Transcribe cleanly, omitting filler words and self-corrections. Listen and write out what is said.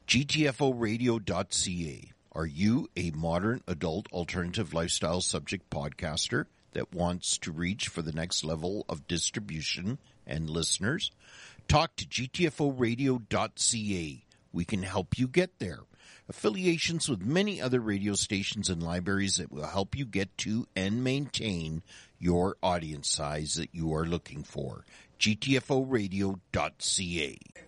GTFOradio.ca. Are you a modern adult alternative lifestyle subject podcaster that wants to reach for the next level of distribution and listeners? Talk to GTFOradio.ca. We can help you get there. Affiliations with many other radio stations and libraries that will help you get to and maintain your audience size that you are looking for. GTFOradio.ca.